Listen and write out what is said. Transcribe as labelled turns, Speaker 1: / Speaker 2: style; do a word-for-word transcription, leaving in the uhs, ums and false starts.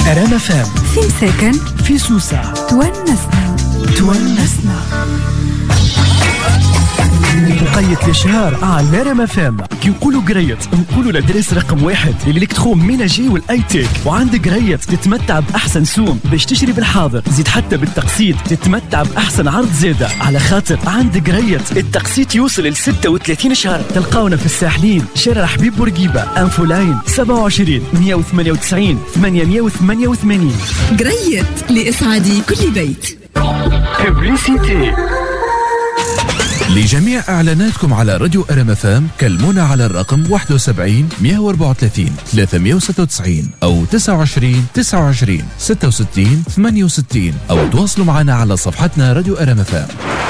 Speaker 1: أرانا فام
Speaker 2: في مساكن
Speaker 1: في سوسة
Speaker 2: تونسنا
Speaker 1: تونسنا وقيت الشهر على رام فام. كي نقولوا قريت نقولوا لدرس رقم واحد الالكترون ميناجي والاي تيك. وعندك قريت تتمتع باحسن سوم باش تشتري بالحاضر، زيد حتى بالتقسيط تتمتع باحسن عرض زاده، على خاطر عندك قريت التقسيط يوصل ل ستة وثلاثين شهر. تلقاونا في الساحلين، شارع حبيب بورقيبه، انفو لاين سبعة وعشرين مية وثمانية وتسعين ثمانمية وثمانية وثمانين.
Speaker 2: قريت لإسعاد كل بيت.
Speaker 1: ببليسيتي
Speaker 3: لجميع إعلاناتكم على راديو أرام فام كلمونا على الرقم واحد وسبعين مية وأربعة وثلاثين ثلاثمية وستة وتسعين أو تسعة وعشرين تسعة وعشرين ستة وستين ثمانية وستين أو تواصلوا معنا على صفحتنا راديو أرام فام.